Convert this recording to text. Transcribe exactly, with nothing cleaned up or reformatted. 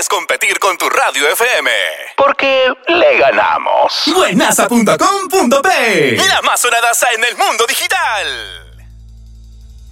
puedes competir con tu radio F M. Porque le ganamos. Buenaza punto com punto pe. La más sonadaza en el mundo digital.